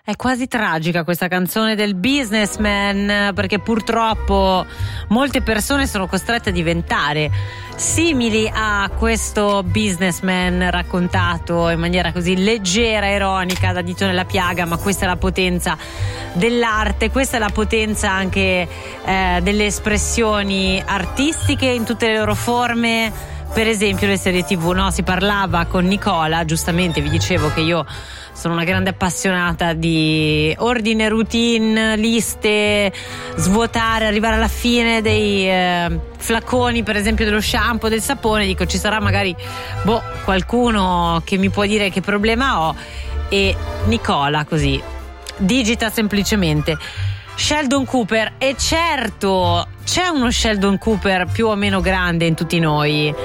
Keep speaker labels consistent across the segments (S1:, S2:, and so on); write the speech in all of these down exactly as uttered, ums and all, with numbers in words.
S1: È quasi tragica questa canzone del businessman, perché purtroppo molte persone sono costrette a diventare simili a questo businessman raccontato in maniera così leggera, ironica, da dito nella piaga, ma questa è la potenza dell'arte, questa è la potenza anche eh, delle espressioni artistiche in tutte le loro forme. Per esempio le serie tv, no? Si parlava con Nicola, giustamente vi dicevo che io sono una grande appassionata di ordine, routine, liste, svuotare, arrivare alla fine dei eh, flaconi, per esempio dello shampoo, del sapone. Dico, ci sarà magari boh, qualcuno che mi può dire che problema ho, e Nicola così digita semplicemente Sheldon Cooper, e certo c'è uno Sheldon Cooper più o meno grande in tutti noi,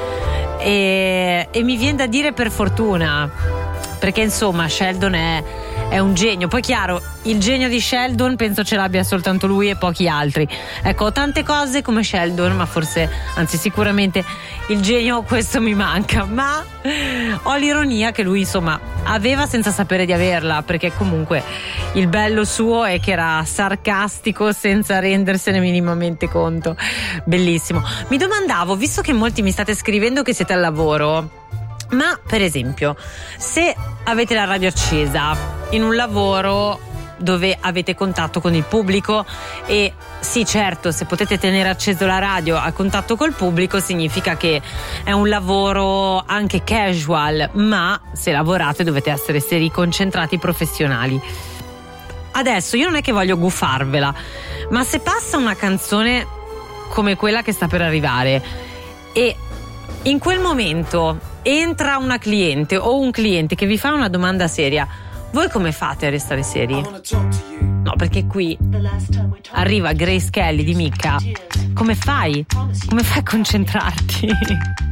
S1: e, e mi viene da dire per fortuna, perché insomma Sheldon è, è un genio. Poi chiaro, il genio di Sheldon penso ce l'abbia soltanto lui e pochi altri. Ecco, ho tante cose come Sheldon, ma forse, anzi sicuramente il genio questo mi manca, ma ho l'ironia che lui insomma aveva senza sapere di averla, perché comunque il bello suo è che era sarcastico senza rendersene minimamente conto. Bellissimo. Mi domandavo, visto che molti mi state scrivendo che siete al lavoro, ma per esempio se avete la radio accesa in un lavoro dove avete contatto con il pubblico, e sì certo, se potete tenere acceso la radio a contatto col pubblico significa che è un lavoro anche casual, ma se lavorate dovete essere seri, concentrati, professionali. Adesso io non è che voglio gufarvela, ma se passa una canzone come quella che sta per arrivare e in quel momento entra una cliente o un cliente che vi fa una domanda seria, voi come fate a restare seri? No, perché qui arriva Grace Kelly di Micca. Come fai? Come fai a concentrarti?